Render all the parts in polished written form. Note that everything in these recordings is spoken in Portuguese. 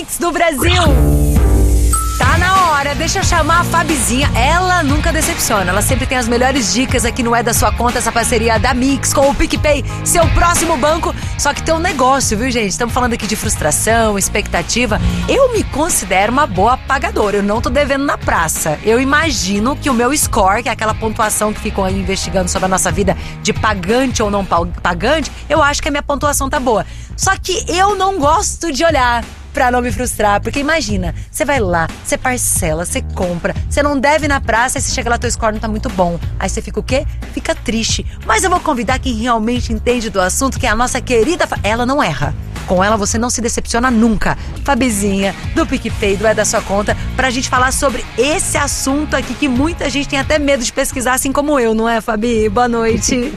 Mix do Brasil. Tá na hora, deixa eu chamar a Fabizinha. Ela nunca decepciona, ela sempre tem as melhores dicas aqui no É da Sua Conta, essa parceria da Mix com o PicPay, seu próximo banco. Só que tem um negócio, viu, gente? Estamos falando aqui de frustração, expectativa. Eu me considero uma boa pagadora, eu não tô devendo na praça. Eu imagino que o meu score, que é aquela pontuação que ficam aí investigando sobre a nossa vida de pagante ou não pagante, eu acho que a minha pontuação tá boa. Só que eu não gosto de olhar pra não me frustrar, porque imagina, você vai lá, você parcela, você compra, você não deve na praça, aí você chega lá, teu score não tá muito bom. Aí você fica o quê? Fica triste. Mas eu vou convidar quem realmente entende do assunto, que é a nossa querida ela não erra. Com ela você não se decepciona nunca. Fabizinha, do PicPay, do É da Sua Conta, pra gente falar sobre esse assunto aqui que muita gente tem até medo de pesquisar, assim como eu, não é, Fabi? Boa noite.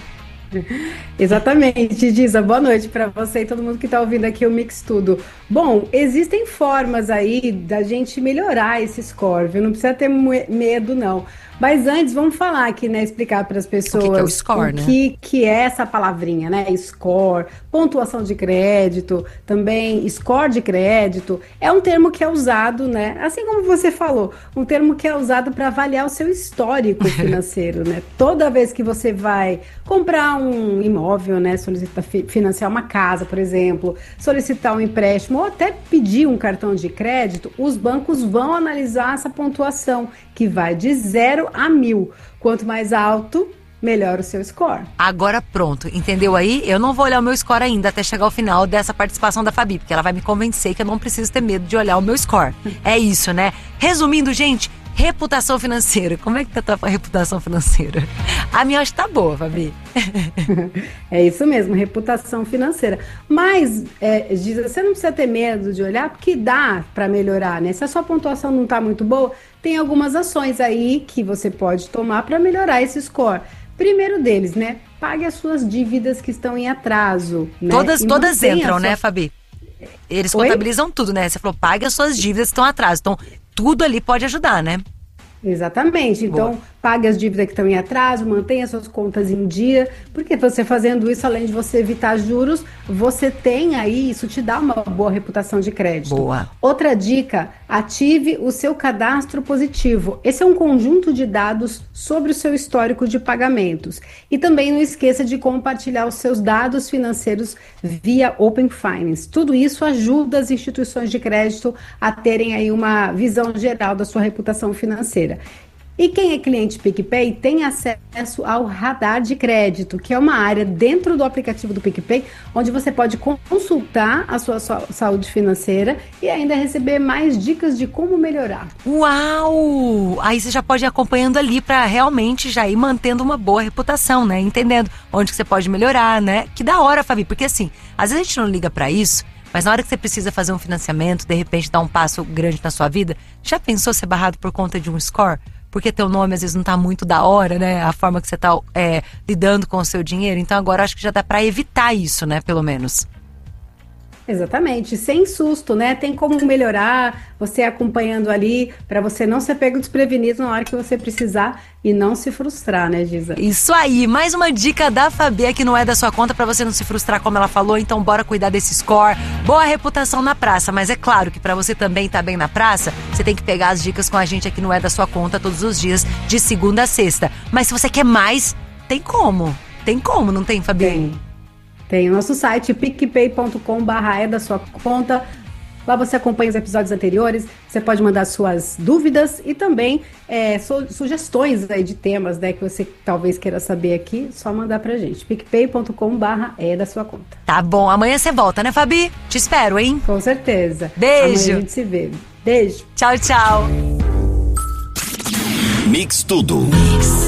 Exatamente, Giza, boa noite para você e todo mundo que está ouvindo aqui o Mix Tudo. Bom, existem formas aí da gente melhorar esse score, viu? Não precisa ter medo, não. Mas antes, vamos falar aqui, né? Explicar para as pessoas o que é o score, né? que é essa palavrinha, né? Score, pontuação de crédito, também score de crédito. É um termo que é usado, né? Assim como você falou, um termo que é usado para avaliar o seu histórico financeiro, né? Toda vez que você vai comprar um imóvel, né? Solicitar financiar uma casa, por exemplo, solicitar um empréstimo ou até pedir um cartão de crédito, os bancos vão analisar essa pontuação, que vai de 0 a 1000. Quanto mais alto, melhor o seu score. Agora pronto, entendeu aí? Eu não vou olhar o meu score ainda até chegar ao final dessa participação da Fabi, porque ela vai me convencer que eu não preciso ter medo de olhar o meu score. É isso, né? Resumindo, gente, reputação financeira. Como é que tá a tua reputação financeira? A minha acho que tá boa, Fabi. É isso mesmo, reputação financeira. Mas, Giza, você não precisa ter medo de olhar, porque dá para melhorar, né? Se a sua pontuação não tá muito boa, tem algumas ações aí que você pode tomar para melhorar esse score. Primeiro deles, né? Pague as suas dívidas que estão em atraso. Né? Todas entram, né, Fabi? Eles contabilizam tudo, né? Você falou, pague as suas dívidas que estão em atraso. Então, tudo ali pode ajudar, né? Exatamente. Então, pague as dívidas que estão em atraso, mantenha suas contas em dia, porque você fazendo isso, além de você evitar juros, você tem aí, isso te dá uma boa reputação de crédito. Boa. Outra dica, ative o seu cadastro positivo. Esse é um conjunto de dados sobre o seu histórico de pagamentos. E também não esqueça de compartilhar os seus dados financeiros via Open Finance. Tudo isso ajuda as instituições de crédito a terem aí uma visão geral da sua reputação financeira. E quem é cliente PicPay tem acesso ao radar de crédito, que é uma área dentro do aplicativo do PicPay, onde você pode consultar a sua saúde financeira e ainda receber mais dicas de como melhorar. Uau! Aí você já pode ir acompanhando ali para realmente já ir mantendo uma boa reputação, né? Entendendo onde que você pode melhorar, né? Que da hora, Fabi, porque assim, às vezes a gente não liga para isso, mas na hora que você precisa fazer um financiamento, de repente dar um passo grande na sua vida, já pensou ser barrado por conta de um score? Porque teu nome às vezes não tá muito da hora, né? A forma que você tá lidando com o seu dinheiro. Então agora acho que já dá pra evitar isso, né? Pelo menos. Exatamente, sem susto, né? Tem como melhorar, você acompanhando ali, para você não ser pego desprevenido na hora que você precisar e não se frustrar, né, Giza? Isso aí, mais uma dica da Fabi que não é da sua conta para você não se frustrar, como ela falou. Então bora cuidar desse score, boa reputação na praça. Mas é claro que para você também estar bem na praça, você tem que pegar as dicas com a gente aqui no É da Sua Conta todos os dias, de segunda a sexta. Mas se você quer mais, tem como, não tem, Fabi? Tem o nosso site picpay.com/é da sua conta. Lá você acompanha os episódios anteriores, você pode mandar suas dúvidas e também sugestões aí de temas, né, que você talvez queira saber aqui, só mandar pra gente. picpay.com/é da sua conta. Tá bom, amanhã você volta, né, Fabi? Te espero, hein? Com certeza. Beijo. Amanhã a gente se vê. Beijo. Tchau, tchau. Mix Tudo.